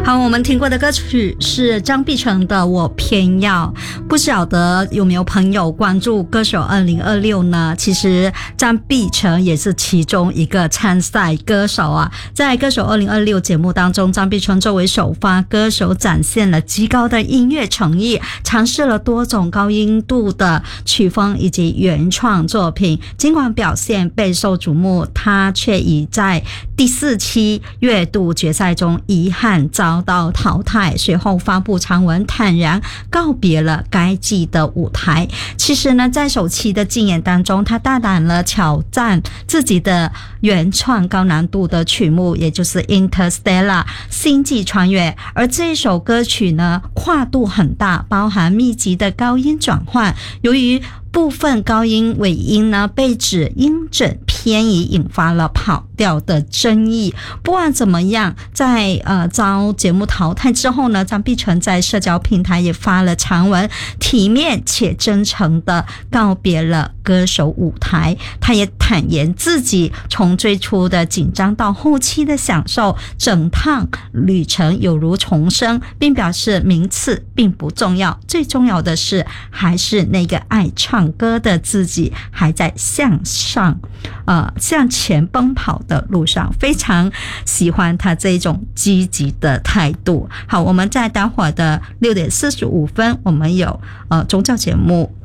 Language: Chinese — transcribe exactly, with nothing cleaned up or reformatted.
好，我们听过的歌曲是张碧晨的《我偏要》。不晓得有没有朋友关注歌手二零二六呢？其实张碧晨也是其中一个参赛歌手啊。在歌手二零二六节目当中，张碧晨作为首发歌手展现了极高的音乐诚意，尝试了多种高音度的曲风以及原创作品。尽管表现备受瞩目，他却已在第四期月度决赛中遗憾遭到淘汰，随后发布长文坦然告别了该季的舞台。其实呢，在首期的竞演当中，他大胆了挑战自己的原创高难度的曲目，也就是 Interstellar 星际穿越。而这一首歌曲呢，跨度很大，包含密集的高音转换，由于部分高音尾音呢被指音准偏移，引发了跑调的争议。不管怎么样，在呃遭节目淘汰之后呢，张碧晨在社交平台也发了长文，体面且真诚的告别了歌手舞台。他也坦言自己从最初的紧张到后期的享受，整趟旅程有如重生，并表示名次并不重要，最重要的是还是那个爱唱歌的自己还在向上呃向前奔跑的路上。非常喜欢他这种积极的态度。好，我们在待会儿的六点四十五分，我们有呃宗教节目